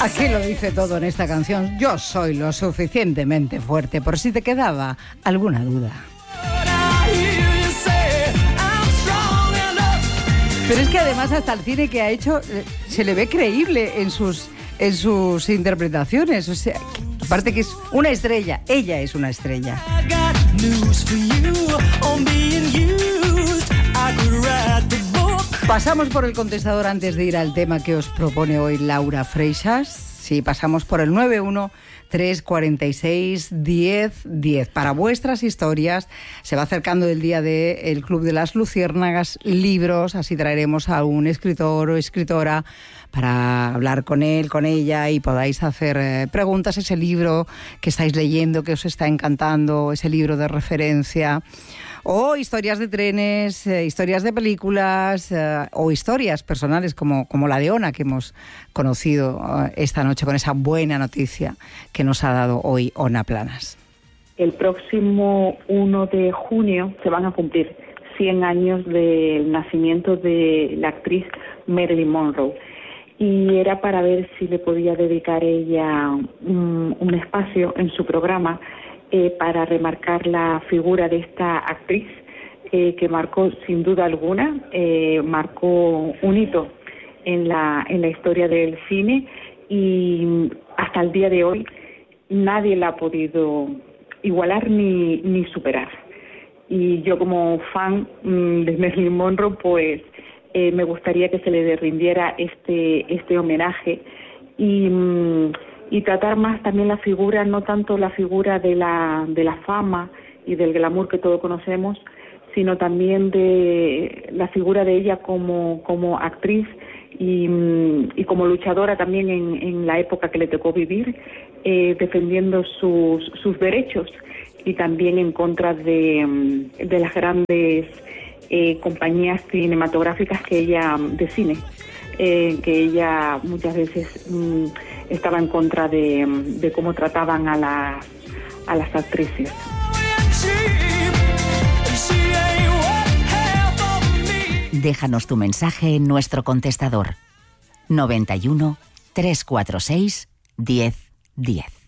Aquí lo dice todo en esta canción. Yo soy lo suficientemente fuerte, por si te quedaba alguna duda. Pero es que además hasta el cine que ha hecho se le ve creíble en sus interpretaciones. O sea, aparte que es una estrella, ella es una estrella. Pasamos por el contestador antes de ir al tema que os propone hoy Laura Freixas. Sí, pasamos por el 91-346-1010. Para vuestras historias, se va acercando el día del Club de las Luciérnagas, libros, así traeremos a un escritor o escritora para hablar con él, con ella, y podáis hacer preguntas, ese libro que estáis leyendo, que os está encantando, ese libro de referencia, o historias de trenes, historias de películas, o historias personales como la de Ona, que hemos conocido esta noche con esa buena noticia que nos ha dado hoy Ona Planas. El próximo 1 de junio se van a cumplir 100 años del nacimiento de la actriz Marilyn Monroe. Y era para ver si le podía dedicar ella un espacio en su programa para remarcar la figura de esta actriz que marcó sin duda alguna, marcó un hito en la historia del cine, y hasta el día de hoy nadie la ha podido igualar ni superar. Y yo como fan de Marilyn Monroe, pues me gustaría que se le rindiera este homenaje y tratar más también la figura, no tanto la figura de la fama y del glamour que todos conocemos, sino también de la figura de ella como actriz y como luchadora también en la época que le tocó vivir, defendiendo sus derechos y también en contra de las grandes compañías cinematográficas de cine, que ella muchas veces estaba en contra de cómo trataban a las actrices. Déjanos tu mensaje en nuestro contestador 91 346 1010.